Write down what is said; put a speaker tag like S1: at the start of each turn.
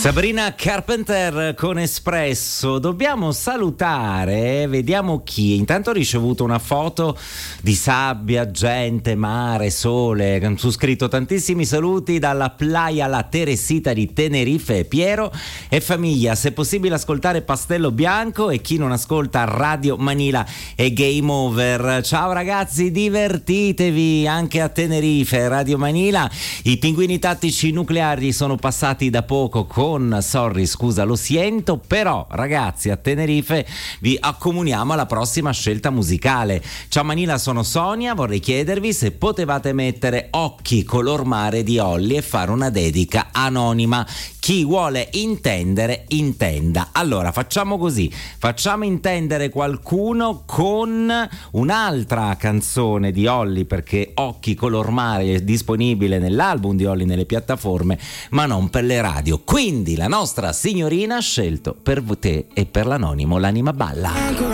S1: Sabrina Carpenter con Espresso. Dobbiamo salutare, vediamo chi. Intanto ho ricevuto una foto di sabbia, gente, mare, sole. Su scritto tantissimi saluti dalla Playa La Teresita di Tenerife. Piero e famiglia, se possibile ascoltare Pastello Bianco, e chi non ascolta Radio Manila e Game Over. Ciao ragazzi, divertitevi anche a Tenerife. Radio Manila, i pinguini tattici nucleari sono passati da poco con sorry, scusa, lo siento, però ragazzi a Tenerife vi accomuniamo alla prossima scelta musicale. Ciao Manila, sono Sonia, vorrei chiedervi se potevate mettere Occhi color mare di Olli e fare una dedica anonima. Chi vuole intendere, intenda. Allora facciamo così, facciamo intendere qualcuno con un'altra canzone di Olli, perché Occhi color mare è disponibile nell'album di Olli nelle piattaforme, ma non per le radio. Quindi la nostra signorina ha scelto per te e per l'anonimo L'anima balla.